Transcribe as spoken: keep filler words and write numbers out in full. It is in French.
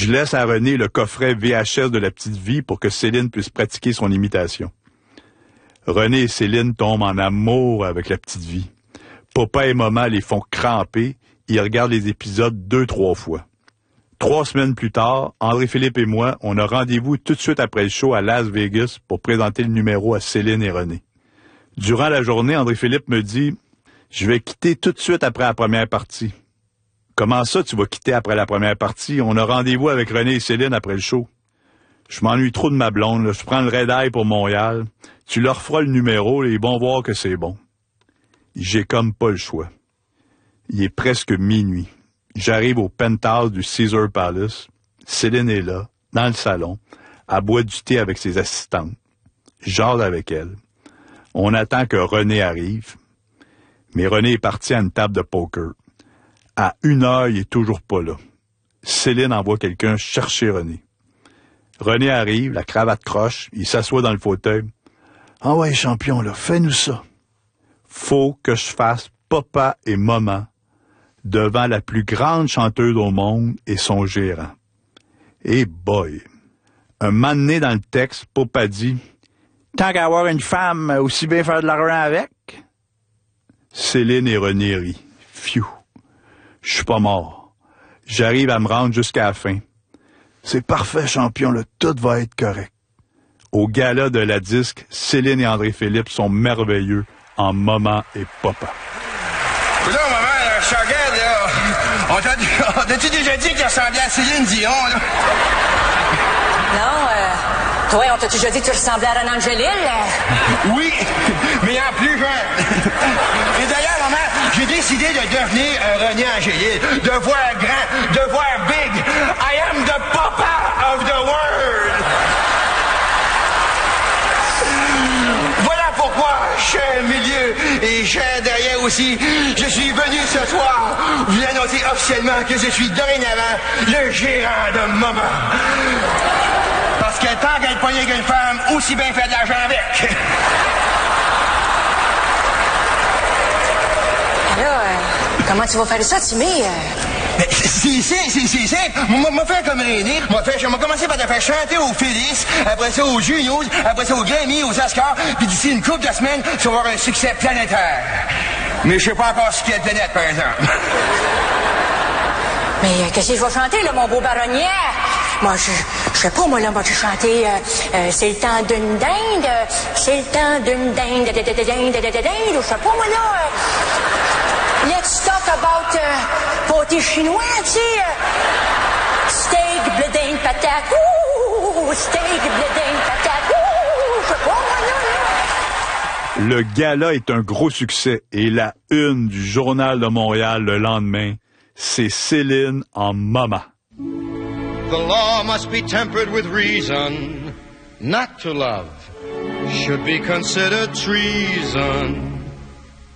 Je laisse à René le coffret V H S de La Petite Vie pour que Céline puisse pratiquer son imitation. René et Céline tombent en amour avec La Petite Vie. Papa et maman les font cramper. Ils regardent les épisodes deux, trois fois. Trois semaines plus tard, André-Philippe et moi, on a rendez-vous tout de suite après le show à Las Vegas pour présenter le numéro à Céline et René. Durant la journée, André-Philippe me dit « Je vais quitter tout de suite après la première partie. » « Comment ça, tu vas quitter après la première partie? On a rendez-vous avec René et Céline après le show. » « Je m'ennuie trop de ma blonde, là. Je prends le red-eye pour Montréal. Tu leur feras le numéro, là, ils vont voir que c'est bon. » J'ai comme pas le choix. Il est presque minuit. J'arrive au penthouse du Caesar Palace. Céline est là, dans le salon. Elle boit du thé avec ses assistantes. J'jase avec elle. On attend que René arrive. Mais René est parti à une table de poker. À une heure, il est toujours pas là. Céline envoie quelqu'un chercher René. René arrive, la cravate croche, il s'assoit dans le fauteuil. « Ah ouais, champion, là, fais-nous ça. » Faut que je fasse papa et maman devant la plus grande chanteuse au monde et son gérant. Et boy! Un moment donné dans le texte, papa dit « Tant qu'à avoir une femme, aussi bien faire de l'argent avec. » Céline et René rient. Phew! Je suis pas mort. J'arrive à me rendre jusqu'à la fin. C'est parfait, champion, là, tout va être correct. Au gala de la disque, Céline et André-Philippe sont merveilleux en maman et papa. Là, maman, là, je te regarde, là. On t'a, on t'a-tu déjà dit qu'il ressemblait à Céline Dion, là? Non, euh, toi, on t'a déjà dit que tu ressemblais à Renan Angélil? Là? Oui, mais en plus jeune. Et d'ailleurs, maman, j'ai décidé de devenir un René Angélil, de voir grand, de voir big. I am the papa of the world. Voilà pourquoi, cher milieu et cher derrière aussi, je suis venu ce soir vous annoncer officiellement que je suis dorénavant le gérant de maman. Parce que tant qu'elle poignée avec une femme, aussi bien faire de l'argent avec. Alors, euh, comment tu vas faire ça, Timmy? Euh... Mais c'est simple, c'est, c'est simple. Moi, moi, faire comme René. Moi, faire, je vais commencer par te faire chanter aux Phyllis, après ça aux Juniors, après ça aux Grammy, aux Oscars, puis d'ici une couple de semaines, tu vas avoir un succès planétaire. Mais je sais pas encore ce qu'il y a de planète, par exemple. Mais euh, qu'est-ce que je vais chanter, là, mon beau baronnier? Moi, je, je sais pas, moi, là, moi, je vais chanter, euh, euh, c'est le temps d'une dinde, euh, c'est le temps d'une dinde, dinde, dinde, dinde, dinde, dinde, je sais pas, moi, là, euh, let's talk about, euh, pâté chinois, tu sais, euh, steak, bledin, patate, ouh, steak, bledin, patate, ouh, je sais pas, moi, là, là. Le gala est un gros succès et la une du Journal de Montréal le lendemain, c'est Céline en maman. The law must be tempered with reason. Not to love should be considered treason.